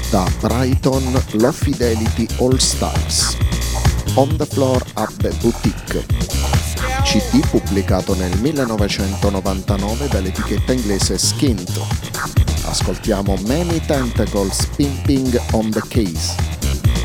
Da Brighton, Low Fidelity All Stars, On the Floor at the Boutique, CD pubblicato nel 1999 dall'etichetta inglese Skint. Ascoltiamo Many Tentacles Pimping on the Case.